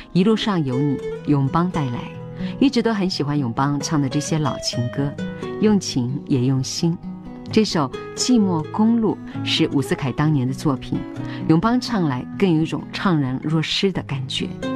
一路上有你，永邦带来。一直都很喜欢永邦唱的这些老情歌，用情也用心。这首《寂寞公路》是伍思凯当年的作品，永邦唱来更有一种怅然若失的感觉。